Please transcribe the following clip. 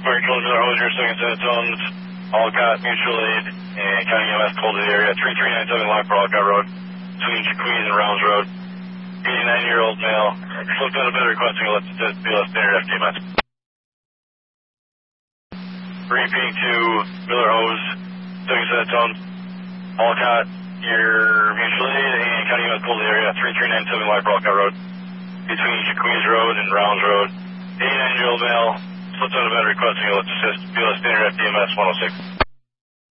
Control Miller Hosier, second set of tones, Olcott Mutual Aid, and County EMS called to the area, 3397 line for Olcott Road, between Jaquees and Rounds Road. 89-year-old male, slipped on a bed requesting a BLS standard FTMS. Repeating to Miller Hose, second set of tones, Olcott, your Mutual Aid, and County EMS called to the area, 3397 line for Olcott Road, between Jaquees Road and Rounds Road. 89-year-old male, slipped on a bed requesting a BLS standard FTMS 106.